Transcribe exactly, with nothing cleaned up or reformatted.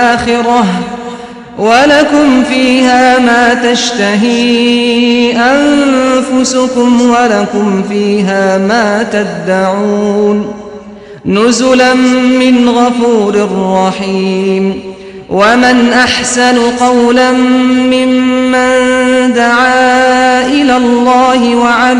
الآخرة ولكم فيها ما تشتهي أنفسكم ولكم فيها ما تدعون نزلا من غفور رحيم. ومن أحسن قولا ممن دعا إلى الله وعمل